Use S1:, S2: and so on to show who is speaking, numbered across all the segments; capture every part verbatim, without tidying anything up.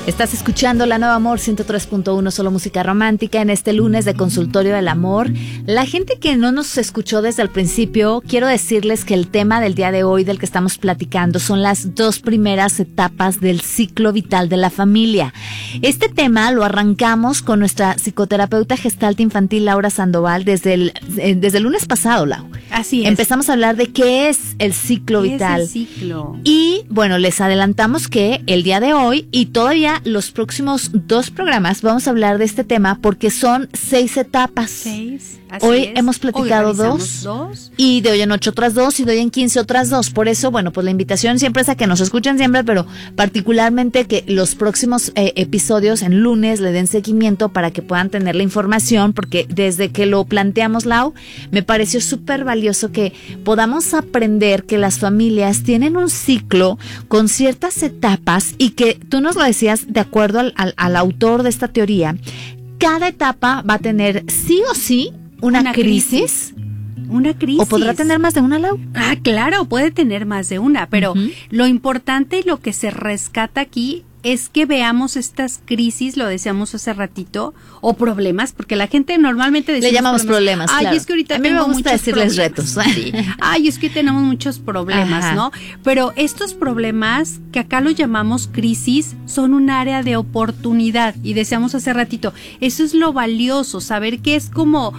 S1: Estás escuchando La Nueva Amor ciento tres punto uno, solo música romántica, en este lunes de Consultorio del Amor. La gente que no nos escuchó desde el principio, quiero decirles que el tema del día de hoy, del que estamos platicando, son las dos primeras etapas del ciclo vital de la familia. Este tema lo arrancamos con nuestra psicoterapeuta gestalt infantil Laura Sandoval desde el, eh, desde el lunes pasado, Lau.
S2: Así es.
S1: Empezamos a hablar de qué es el ciclo
S2: ¿Qué
S1: vital.
S2: es el ciclo?
S1: Y bueno, les adelantamos que el día de hoy y todavía los próximos dos programas vamos a hablar de este tema porque son seis etapas.
S2: Seis. Así
S1: Hoy
S2: es.
S1: hemos platicado
S2: Hoy
S1: dos,
S2: dos
S1: y de hoy en ocho otras dos y de hoy en quince otras dos. Por eso, bueno, pues la invitación siempre es a que nos escuchen siempre, pero particularmente que los próximos eh, episodios en lunes le den seguimiento para que puedan tener la información, porque desde que lo planteamos, Lau, me pareció súper valioso que podamos aprender que las familias tienen un ciclo con ciertas etapas y que tú nos lo decías de acuerdo al, al, al autor de esta teoría, cada etapa va a tener sí o sí una,
S2: una
S1: crisis,
S2: crisis. Una crisis.
S1: ¿O podrá tener más de una, Lau?
S2: Ah, claro, puede tener más de una, pero
S1: Uh-huh.
S2: lo importante y lo que se rescata aquí es que veamos estas crisis, lo decíamos hace ratito, o problemas, porque la gente normalmente decimos
S1: le llamamos problemas,
S2: Ay,
S1: claro.
S2: es que ahorita
S1: a mí
S2: tengo
S1: me gusta
S2: muchos
S1: decirles
S2: problemas.
S1: retos.
S2: Sí. Ay, es que tenemos muchos problemas,
S1: Ajá.
S2: ¿no? Pero estos problemas, que acá los llamamos crisis, son un área de oportunidad, y decíamos hace ratito, eso es lo valioso, saber que es como,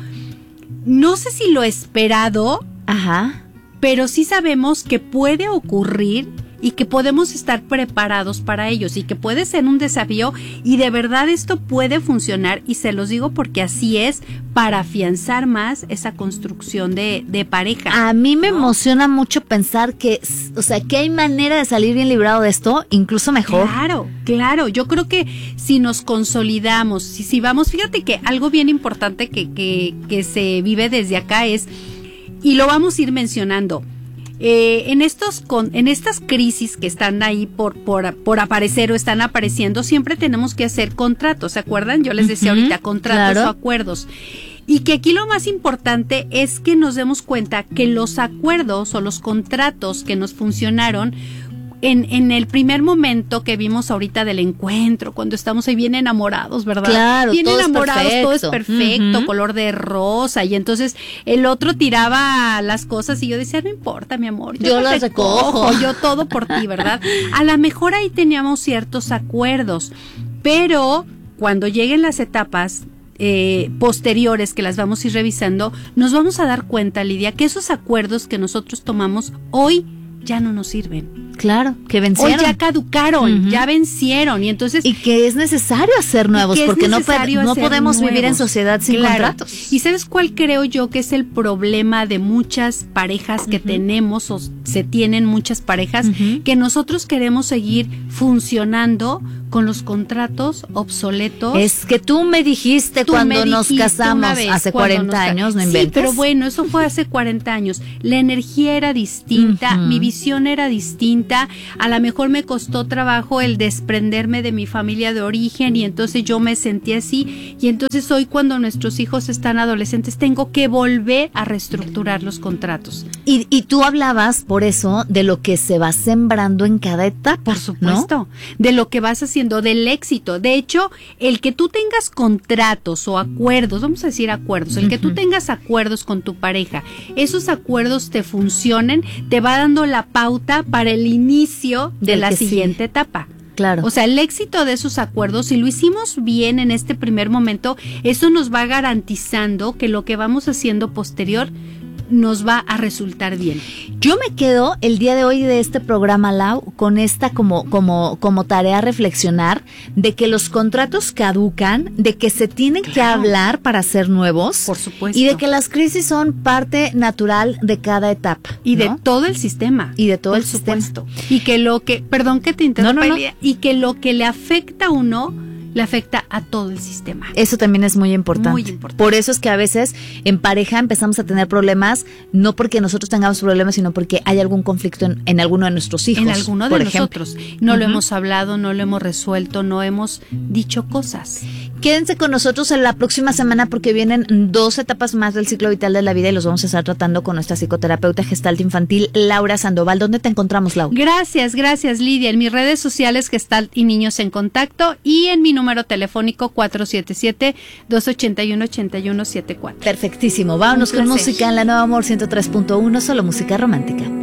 S2: no sé si lo esperado,
S1: Ajá.
S2: pero sí sabemos que puede ocurrir y que podemos estar preparados para ellos y que puede ser un desafío, y de verdad esto puede funcionar, y se los digo porque así es, para afianzar más esa construcción de, de pareja.
S1: A mí me
S2: ¿no?
S1: emociona mucho pensar que, o sea, que hay manera de salir bien librado de esto, incluso mejor.
S2: Claro, claro. Yo creo que si nos consolidamos, si, si vamos, fíjate que algo bien importante que, que, que se vive desde acá es, y lo vamos a ir mencionando, Eh, en estos con, en estas crisis que están ahí por, por, por aparecer o están apareciendo, siempre tenemos que hacer contratos, ¿se acuerdan? Yo les decía
S1: Uh-huh,
S2: ahorita, contratos
S1: claro.
S2: o acuerdos. Y que aquí lo más importante es que nos demos cuenta que los acuerdos o los contratos que nos funcionaron En, en el primer momento que vimos ahorita del encuentro, cuando estamos ahí bien enamorados, ¿verdad?
S1: Claro,
S2: bien
S1: todo
S2: enamorados,
S1: es
S2: todo es perfecto,
S1: uh-huh.
S2: color de rosa, y entonces el otro tiraba las cosas y yo decía, no importa, mi amor, yo,
S1: Yo
S2: te
S1: las recojo.
S2: yo todo por ti, ¿verdad? A lo mejor ahí teníamos ciertos acuerdos, pero cuando lleguen las etapas Eh, posteriores, que las vamos a ir revisando, nos vamos a dar cuenta, Lidia, que esos acuerdos que nosotros tomamos hoy ya no nos sirven.
S1: Claro, que vencieron.
S2: Hoy ya caducaron,
S1: Uh-huh.
S2: ya vencieron, y entonces
S1: Y que es necesario hacer nuevos, porque no, no podemos
S2: nuevos.
S1: vivir en sociedad sin
S2: Claro.
S1: contratos.
S2: ¿Y sabes cuál creo yo que es el problema de muchas parejas que
S1: Uh-huh.
S2: tenemos o se tienen muchas parejas?
S1: Uh-huh.
S2: Que nosotros queremos seguir funcionando con los contratos obsoletos.
S1: Es que tú me dijiste
S2: Tú
S1: cuando
S2: me
S1: nos
S2: dijiste
S1: casamos
S2: una vez,
S1: hace
S2: cuando
S1: cuarenta
S2: nos ca-
S1: años, no
S2: Sí,
S1: inventes.
S2: pero bueno, eso fue hace cuarenta años. La energía era distinta,
S1: Uh-huh.
S2: mi visión era distinta. A lo mejor me costó trabajo el desprenderme de mi familia de origen, y entonces yo me sentí así. Y entonces hoy, cuando nuestros hijos están adolescentes, tengo que volver a reestructurar los contratos.
S1: Y, y tú hablabas, por eso, de lo que se va sembrando en cada etapa.
S2: Por supuesto,
S1: ¿no?
S2: de lo que vas haciendo, del éxito. De hecho, el que tú tengas contratos o acuerdos, vamos a decir acuerdos, el que tú
S1: Uh-huh.
S2: tengas acuerdos con tu pareja, esos acuerdos te funcionen, te va dando la pauta para el inicio de
S1: Del
S2: la
S1: que
S2: siguiente
S1: sigue.
S2: etapa.
S1: Claro.
S2: O sea, el éxito de esos acuerdos, si lo hicimos bien en este primer momento, eso nos va garantizando que lo que vamos haciendo posterior nos va a resultar bien.
S1: Yo me quedo el día de hoy de este programa, Lau, con esta como, como, como tarea reflexionar de que los contratos caducan, de que se tienen
S2: Claro.
S1: que hablar para ser nuevos.
S2: Por supuesto.
S1: Y de que las crisis son parte natural de cada etapa.
S2: Y de
S1: ¿no?
S2: todo el sistema.
S1: Y de todo
S2: Por
S1: el sistema.
S2: supuesto. Y que lo que, perdón que te interrumpa,
S1: No, no, no.
S2: Lidia, y que lo que le afecta a uno, le afecta a todo el sistema.
S1: Eso también es muy importante.
S2: Muy importante.
S1: Por eso es que a veces en pareja empezamos a tener problemas, no porque nosotros tengamos problemas, sino porque hay algún conflicto en, en alguno de nuestros hijos.
S2: En alguno de
S1: por ejemplo.
S2: nosotros. No lo
S1: Uh-huh.
S2: hemos hablado, no lo hemos resuelto, no hemos dicho cosas.
S1: quédense con nosotros en la próxima semana porque vienen dos etapas más del ciclo vital de la vida y los vamos a estar tratando con nuestra psicoterapeuta gestalt infantil, Laura Sandoval. ¿Dónde te encontramos, Laura?
S2: Gracias, gracias, Lidia. En mis redes sociales, Gestalt y Niños en Contacto, y en mi número telefónico cuatro siete siete, dos ocho uno, ocho uno siete cuatro.
S1: Perfectísimo. Vámonos con música en la Nueva Amor ciento tres punto uno, solo música romántica.